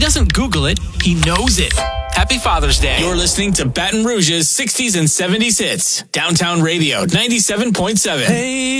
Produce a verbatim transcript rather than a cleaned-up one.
doesn't Google it, he knows it. Happy Father's Day. You're listening to Baton Rouge's sixties and seventies hits. Downtown Radio, ninety-seven point seven. Hey.